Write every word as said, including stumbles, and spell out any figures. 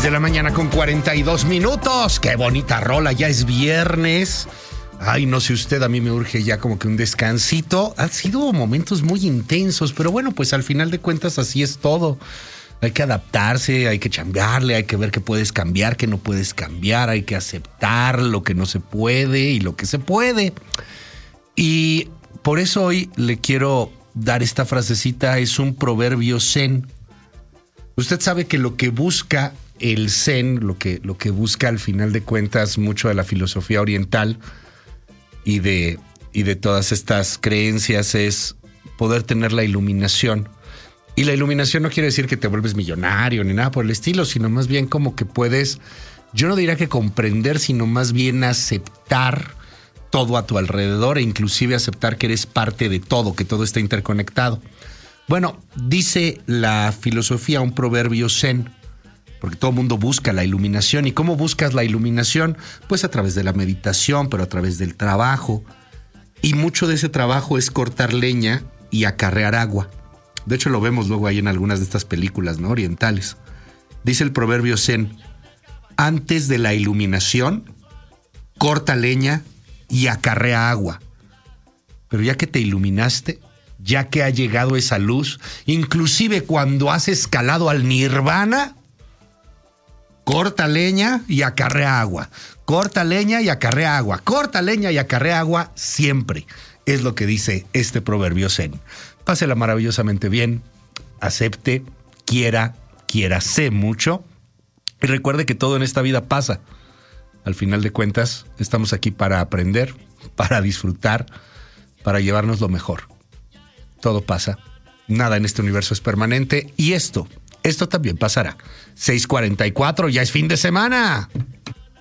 De la mañana con cuarenta y dos minutos. Qué bonita rola, ya es viernes. Ay, no sé usted, a mí me urge ya como que un descansito. Han sido momentos muy intensos, pero bueno, pues al final de cuentas así es todo. Hay que adaptarse, hay que chambearle, hay que ver qué puedes cambiar, qué no puedes cambiar, hay que aceptar lo que no se puede y lo que se puede. Y por eso hoy le quiero dar esta frasecita, es un proverbio zen. Usted sabe que lo que busca el zen, lo que, lo que busca al final de cuentas mucho de la filosofía oriental y de, y de todas estas creencias es poder tener la iluminación. Y la iluminación no quiere decir que te vuelves millonario ni nada por el estilo, sino más bien como que puedes, yo no diría que comprender, sino más bien aceptar todo a tu alrededor e inclusive aceptar que eres parte de todo, que todo está interconectado. Bueno, dice la filosofía, un proverbio zen, porque todo el mundo busca la iluminación. ¿Y cómo buscas la iluminación? Pues a través de la meditación, pero a través del trabajo. Y mucho de ese trabajo es cortar leña y acarrear agua. De hecho, lo vemos luego ahí en algunas de estas películas, ¿no?, orientales. Dice el proverbio zen, antes de la iluminación, corta leña y acarrea agua. Pero ya que te iluminaste, ya que ha llegado esa luz, inclusive cuando has escalado al nirvana, corta leña y acarrea agua. Corta leña y acarrea agua. Corta leña y acarrea agua siempre. Es lo que dice este proverbio zen. Pásela maravillosamente bien. Acepte, quiera, quiérase mucho. Y recuerde que todo en esta vida pasa. Al final de cuentas, estamos aquí para aprender, para disfrutar, para llevarnos lo mejor. Todo pasa. Nada en este universo es permanente. Y esto, esto también pasará. seis cuarenta y cuatro, ya es fin de semana.